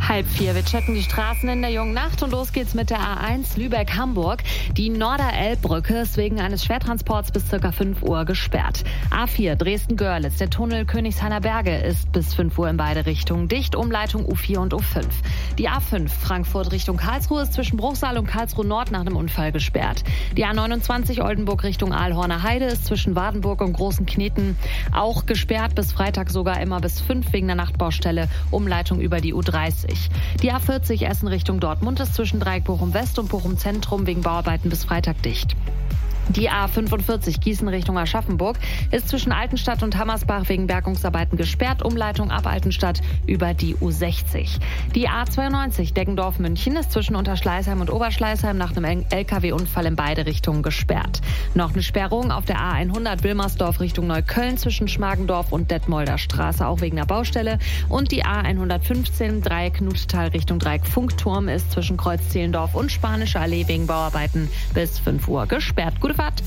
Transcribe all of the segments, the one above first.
3:30. Wir checken die Straßen in der jungen Nacht und los geht's mit der A1 Lübeck-Hamburg. Die Norderelbbrücke ist wegen eines Schwertransports bis ca. 5 Uhr gesperrt. A4 Dresden-Görlitz, der Tunnel Königshainer Berge ist bis 5 Uhr in beide Richtungen dicht, Umleitung U4 und U5. Die A5 Frankfurt Richtung Karlsruhe ist zwischen Bruchsal und Karlsruhe Nord nach einem Unfall gesperrt. Die A29 Oldenburg Richtung Aalhorner Heide ist zwischen Wardenburg und Großen Kneten auch gesperrt, bis Freitag sogar immer bis 5 wegen der Nachtbaustelle, Umleitung über die U30. Die A40 Essen Richtung Dortmund ist zwischen Dreieck Bochum West und Bochum Zentrum wegen Bauarbeiten bis Freitag dicht. Die A45 Gießen Richtung Aschaffenburg ist zwischen Altenstadt und Hammersbach wegen Bergungsarbeiten gesperrt, Umleitung ab Altenstadt über die U60. Die A92 Deggendorf-München ist zwischen Unterschleißheim und Oberschleißheim nach einem LKW-Unfall in beide Richtungen gesperrt. Noch eine Sperrung auf der A100 Wilmersdorf Richtung Neukölln zwischen Schmargendorf und Detmolder Straße, auch wegen der Baustelle. Und die A115 Dreieck Nuthetal Richtung Dreieck Funkturm ist zwischen Kreuz Zehlendorf und Spanische Allee wegen Bauarbeiten bis 5 Uhr gesperrt. Gute Fahrt.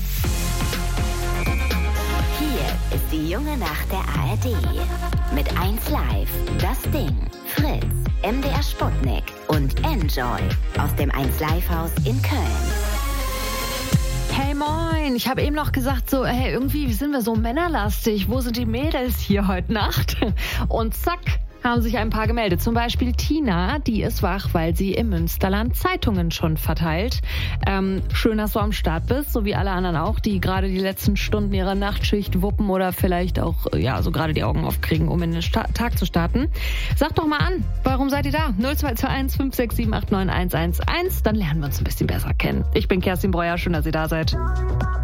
Hier ist die junge Nacht der ARD. Mit 1Live, Das Ding, Fritz, MDR Sputnik und Enjoy aus dem 1Live-Haus in Köln. Hey moin, ich habe eben noch gesagt so, hey, irgendwie sind wir so männerlastig. Wo sind die Mädels hier heute Nacht? Und zack, haben sich ein paar gemeldet. Zum Beispiel Tina, die ist wach, weil sie im Münsterland Zeitungen schon verteilt. Schön, dass du am Start bist, so wie alle anderen auch, die gerade die letzten Stunden ihrer Nachtschicht wuppen oder vielleicht auch so gerade die Augen aufkriegen, um in den Tag zu starten. Sag doch mal an, warum seid ihr da? 0221 567 89111. Dann lernen wir uns ein bisschen besser kennen. Ich bin Kerstin Breuer, schön, dass ihr da seid.